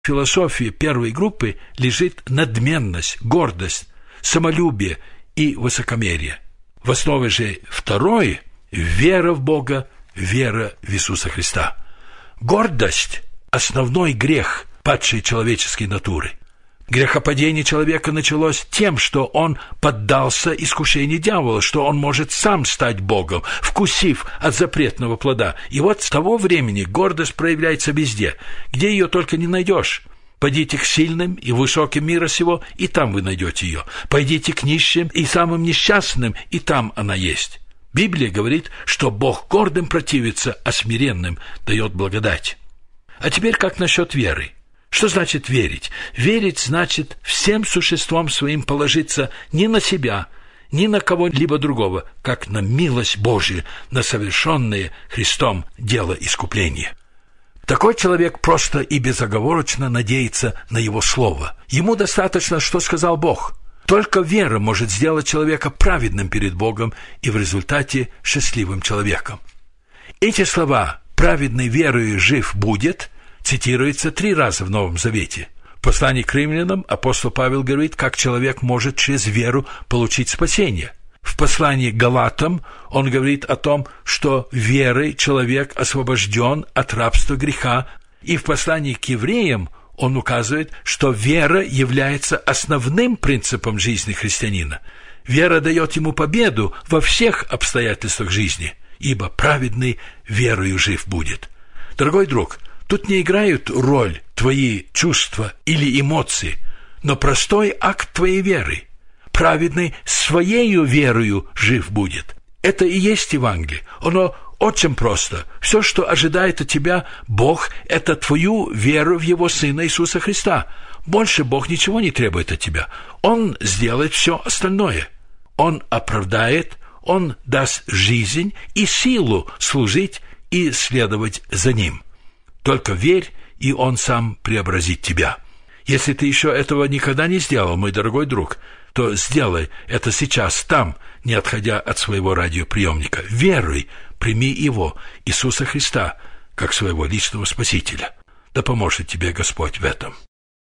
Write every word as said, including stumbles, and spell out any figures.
В философии первой группы лежит надменность, гордость, самолюбие и высокомерие. В основе же второй – вера в Бога, вера в Иисуса Христа. Гордость – основной грех падшей человеческой натуры. Грехопадение человека началось тем, что он поддался искушению дьявола, что он может сам стать Богом, вкусив от запретного плода. И вот с того времени гордость проявляется везде, где ее только не найдешь. Пойдите к сильным и высоким мира сего, и там вы найдете ее. Пойдите к нищим и самым несчастным, и там она есть. Библия говорит, что Бог гордым противится, а смиренным дает благодать. А теперь как насчет веры? Что значит верить? Верить значит всем существом своим положиться не на себя, ни на кого-либо другого, как на милость Божию, на совершенное Христом дело искупления. Такой человек просто и безоговорочно надеется на Его Слово. Ему достаточно, что сказал Бог. Только вера может сделать человека праведным перед Богом и в результате счастливым человеком. Эти слова «праведный верою жив будет» цитируется три раза в Новом Завете. В послании к римлянам апостол Павел говорит, как человек может через веру получить спасение. В послании к галатам он говорит о том, что верой человек освобожден от рабства греха. И в послании к евреям он указывает, что вера является основным принципом жизни христианина. Вера дает ему победу во всех обстоятельствах жизни, ибо праведный верою жив будет. Дорогой друг, тут не играют роль твои чувства или эмоции, но простой акт твоей веры. Праведный своею верою жив будет. Это и есть Евангелие. Оно очень просто. Все, что ожидает от тебя Бог, это твою веру в Его Сына Иисуса Христа. Больше Бог ничего не требует от тебя. Он сделает все остальное. Он оправдает, Он даст жизнь и силу служить и следовать за Ним. Только верь, и Он сам преобразит тебя. Если ты еще этого никогда не сделал, мой дорогой друг, то сделай это сейчас, там, не отходя от своего радиоприемника. Веруй, прими Его, Иисуса Христа, как своего личного Спасителя. Да поможет тебе Господь в этом.